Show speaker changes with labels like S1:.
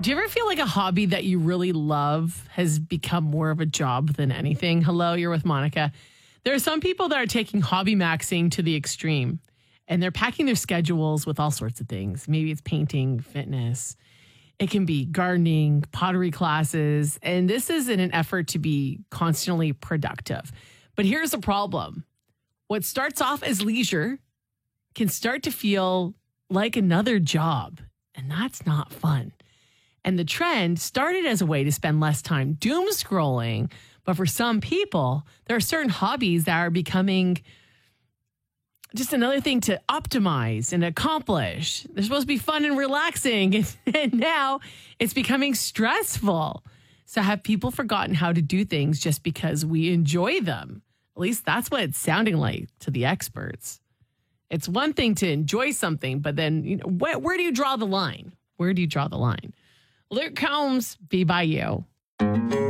S1: Do you ever feel like a hobby that you really love has become more of a job than anything? Hello, you're with Monica. There are some people that are taking hobby maxing to the extreme, and they're packing their schedules with all sorts of things. Maybe it's painting, fitness. It can be gardening, pottery classes, and this is in an effort to be constantly productive. But here's the problem. What starts off as leisure can start to feel like another job, and that's not fun. And the trend started as a way to spend less time doom scrolling. But for some people, there are certain hobbies that are becoming just another thing to optimize and accomplish. They're supposed to be fun and relaxing. And now it's becoming stressful. So have people forgotten how to do things just because we enjoy them? At least that's what it's sounding like to the experts. It's one thing to enjoy something, but then where do you draw the line? Where do you draw the line? Luke Combs, Be By You.